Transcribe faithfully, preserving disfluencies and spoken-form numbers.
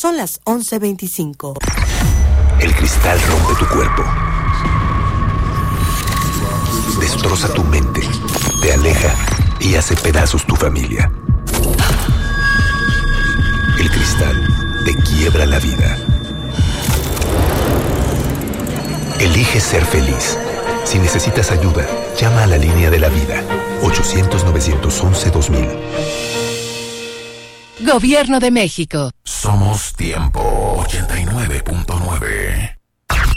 Son las once veinticinco. El cristal rompe tu cuerpo. Destroza tu mente. Te aleja y hace pedazos tu familia. El cristal te quiebra la vida. Elige ser feliz. Si necesitas ayuda, llama a la línea de la vida. ochocientos, novecientos once, dos mil. Gobierno de México. Somos Tiempo ochenta y nueve punto nueve.